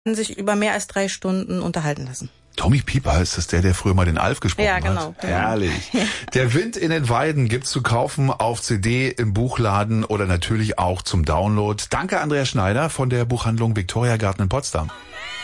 sich über mehr als 3 Stunden unterhalten lassen. Tommy Pieper, ist das der früher mal den Alf gesprochen hat? Ja, genau. Herrlich. Der Wind in den Weiden gibt's zu kaufen auf CD im Buchladen oder natürlich auch zum Download. Danke Andrea Schneider von der Buchhandlung Viktoriagarten in Potsdam.